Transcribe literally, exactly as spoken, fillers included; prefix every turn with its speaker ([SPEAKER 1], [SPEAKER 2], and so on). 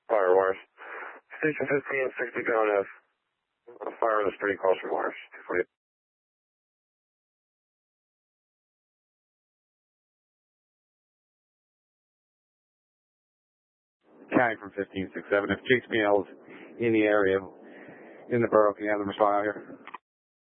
[SPEAKER 1] Fire wires. Station fifteen, sixty pound F. A fire in the street across from wires. two forty. County from fifteen six seven. If J P L is in the area, in the borough, can you have them respond out here?